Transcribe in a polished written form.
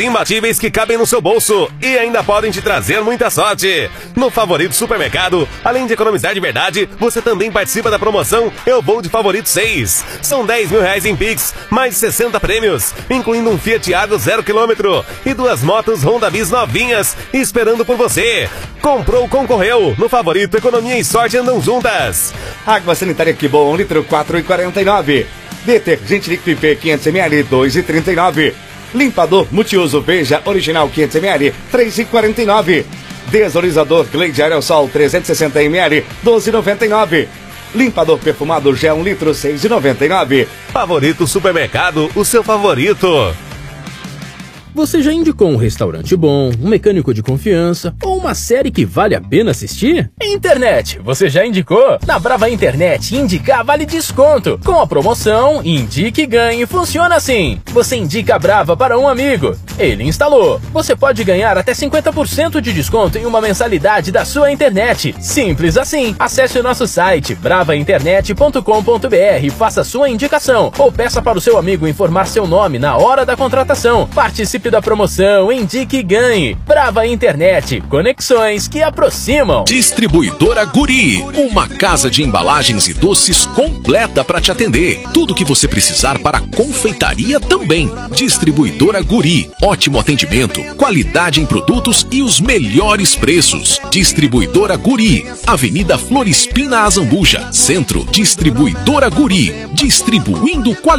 imbatíveis que cabem no seu bolso e ainda podem te trazer muita sorte. No Favorito Supermercado, além de economizar de verdade, você também participa da promoção Eu Vou de Favorito 6. São 10 mil reais em Pix, mais de 60 prêmios, incluindo um Fiat Argo 0 km e 2 motos Honda Bis novinhas esperando por você. Comprou, concorreu. No Favorito, economia e sorte andam juntas. Água sanitária Que Bom, 1 litro, 4,49. Detergente líquido IP 500ml, 2,39. Limpador multiuso Veja original 500ml, 3,49. Desodorizador Glade Aerosol 360ml, 12,99. Limpador perfumado Gel 1 litro, 6,99. Favorito Supermercado, o seu favorito. Você já indicou um restaurante bom, um mecânico de confiança ou uma série que vale a pena assistir? Internet, você já indicou? Na Brava Internet, indicar vale desconto. Com a promoção Indique e Ganhe, funciona assim. Você indica a Brava para um amigo. Ele instalou. Você pode ganhar até 50% de desconto em uma mensalidade da sua internet. Simples assim. Acesse o nosso site bravainternet.com.br, faça sua indicação ou peça para o seu amigo informar seu nome na hora da contratação. Participe da promoção Indique e Ganhe. Brava Internet, conexões que aproximam. Distribuidora Guri, uma casa de embalagens e doces completa para te atender. Tudo que você precisar para confeitaria também. Distribuidora Guri, ótimo atendimento, qualidade em produtos e os melhores preços. Distribuidora Guri, Avenida Flor Espina Azambuja, Centro. Distribuidora Guri, distribuindo qualidade.